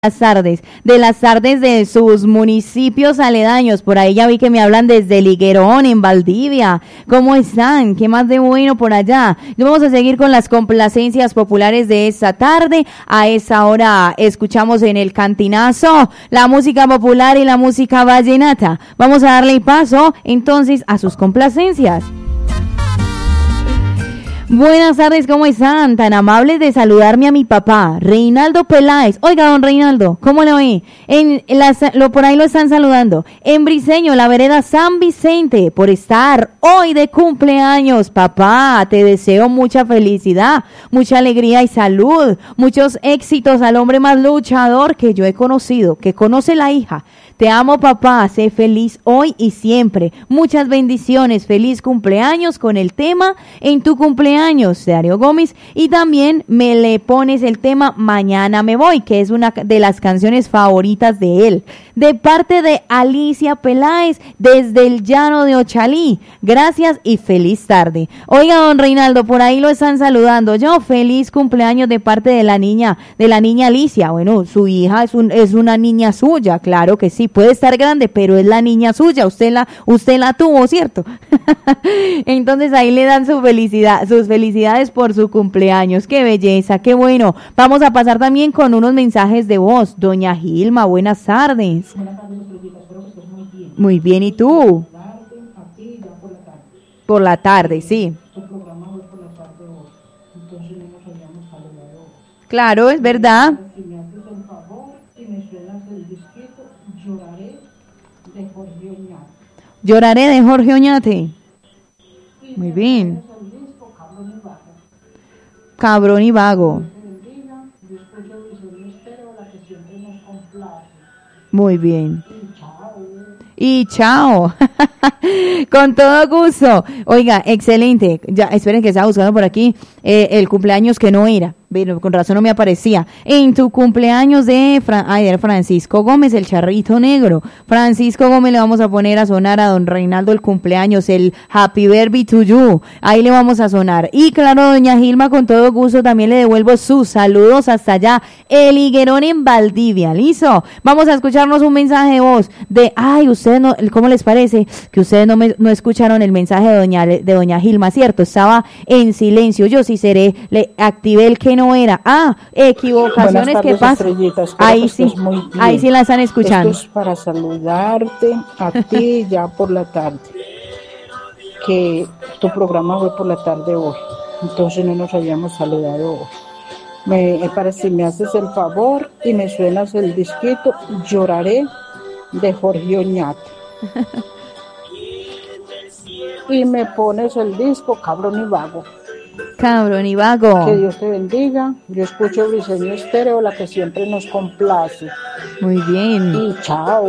de las tardes de sus municipios aledaños. Por ahí ya vi que me hablan desde Liguerón, en Valdivia. ¿Cómo están? ¿Qué más de bueno por allá? Y vamos a seguir con las complacencias populares de esta tarde. A esa hora escuchamos en el Cantinazo la música popular y la música vallenata. Vamos a darle paso entonces a sus complacencias. Buenas tardes, ¿cómo están? Tan amables de saludarme a mi papá, Reinaldo Peláez. Oiga, don Reinaldo, ¿cómo le oí? Por ahí lo están saludando. En Briceño, la vereda San Vicente, por estar hoy de cumpleaños. Papá, te deseo mucha felicidad, mucha alegría y salud, muchos éxitos al hombre más luchador que yo he conocido, que conoce la hija. Te amo, papá, sé feliz hoy y siempre. Muchas bendiciones, feliz cumpleaños con el tema En tu cumpleaños de Darío Gómez, y también me le pones el tema Mañana me voy, que es una de las canciones favoritas de él, de parte de Alicia Peláez desde el llano de Ochalí. Gracias y feliz tarde. Oiga, don Reinaldo, por ahí lo están saludando. Yo, feliz cumpleaños de parte de la niña Alicia. Bueno, su hija es una niña suya, claro que sí, puede estar grande, pero es la niña suya, usted la tuvo, ¿cierto? Entonces ahí le dan sus felicidades por su cumpleaños. Qué belleza, qué bueno. Vamos a pasar también con unos mensajes de voz. Doña Gilma, buenas tardes. Buenas tardes, espero que estés muy bien. Muy bien, ¿y tú? Por la tarde, sí. Tu programa fue por la tarde hoy, entonces no nos habíamos saludado. Claro, es verdad. Si me haces el favor y me suenas el disquito, Lloraré de Jorge Oñate. Lloraré de Jorge Oñate. Muy bien. Cabrón y vago. Muy bien. Y chao. Con todo gusto. Oiga, excelente. Ya, esperen que estaba buscando por aquí el cumpleaños que no era. Pero con razón no me aparecía. En tu cumpleaños de Francisco Gómez, el charrito negro. Francisco Gómez, le vamos a poner a sonar a don Reinaldo el cumpleaños, el Happy Birthday to you. Ahí le vamos a sonar. Y claro, doña Gilma, con todo gusto también le devuelvo sus saludos hasta allá. El Higuerón en Valdivia. ¿Listo? Vamos a escucharnos un mensaje de voz de, ustedes no, ¿cómo les parece? Que ustedes no escucharon el mensaje de doña Gilma, ¿cierto? Estaba en silencio. Yo sí le activé el que no era. Equivocaciones que pasan. Ahí sí la están escuchando. Esto es para saludarte a ti ya por la tarde, que tu programa fue por la tarde hoy, entonces no nos habíamos saludado hoy. Para si me haces el favor y me suenas el disquito Lloraré de Jorge Oñate. Y me pones el disco Cabrón y Vago. Cabrón y vago. Que Dios te bendiga. Yo escucho Briceño Estéreo, la que siempre nos complace. Muy bien. Y chao.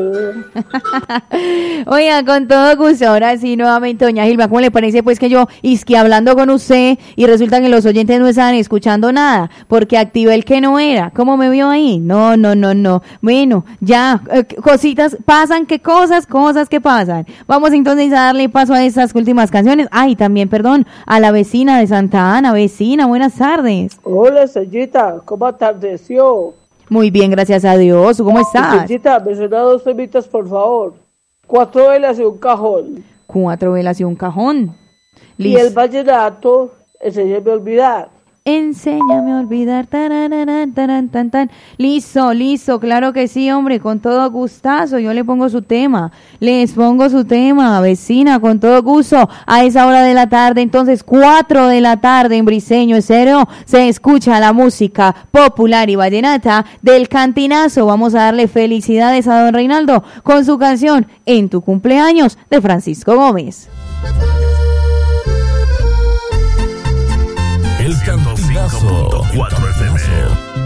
Oiga, con todo gusto. Ahora sí, nuevamente, doña Gilma, ¿cómo le parece pues que yo hablando con usted y resulta que los oyentes no estaban escuchando nada? Porque activé el que no era. ¿Cómo me vio ahí? No. Bueno, ya, cositas pasan, ¿qué cosas que pasan? Vamos entonces a darle paso a estas últimas canciones. También, perdón, a la vecina de Santa Ana. Vecina, buenas tardes. Hola, Sellita, ¿cómo atardeció? Muy bien, gracias a Dios. ¿Cómo estás? Sellita, me suena 2 temitas, por favor. 4 velas y un cajón. 4 velas y un cajón. Y el vallenato, enséñame a olvidar. Enséñame a olvidar. Tararán, taran, tan, tan. Listo, claro que sí, hombre, con todo gustazo. Yo le pongo su tema. Les pongo su tema, vecina, con todo gusto. A esa hora de la tarde, entonces 4 de la tarde en Briceño Estéreo, se escucha la música popular y vallenata del Cantinazo. Vamos a darle felicidades a don Reinaldo con su canción En tu cumpleaños de Francisco Gómez. El Cantinazo 4 FM.